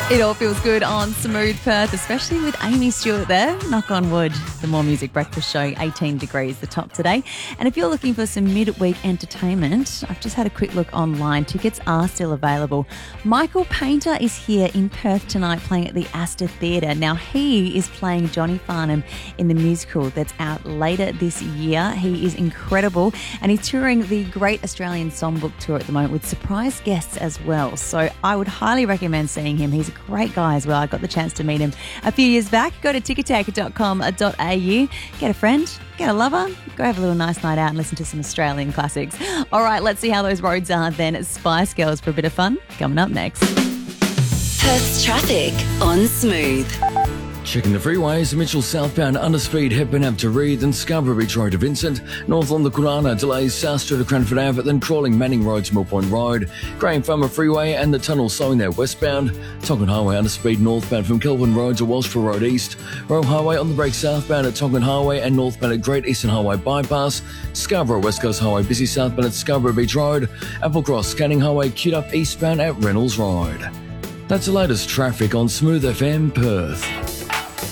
It all feels good on Smooth Perth, especially with Amy Stewart there. Knock on wood. The More Music Breakfast Show, 18 degrees the top today. And if you're looking for some midweek entertainment, I've just had a quick look online. Tickets are still available. Michael Painter is here in Perth tonight playing at the Astor Theatre. Now, he is playing Johnny Farnham in the musical that's out later this year. He is incredible and he's touring the Great Australian Songbook Tour at the moment with surprise guests as well. So I would highly recommend seeing him. He's a great guy as well. I got the chance to meet him a few years back. Go to ticketek.com.au, get a friend, get a lover, go have a little nice night out and listen to some Australian classics. All right, let's see how those roads are then. Spice Girls for a bit of fun coming up next. Perth's traffic on Smooth. Checking the freeways, Mitchell southbound underspeed Hepburn Ave to Reed, then Scarborough Beach Road to Vincent. North on the Kurana, delays South Street to Cranford Ave, then crawling Manning Road to Mill Point Road. Graham Farmer Freeway and the tunnel slowing there westbound. Tonkin Highway underspeed northbound from Kelvin Road to Walshville Road East. Royal Highway on the break southbound at Tonkin Highway and northbound at Great Eastern Highway Bypass. Scarborough West Coast Highway busy southbound at Scarborough Beach Road. Applecross Canning Highway queued up eastbound at Reynolds Road. That's the latest traffic on Smooth FM Perth.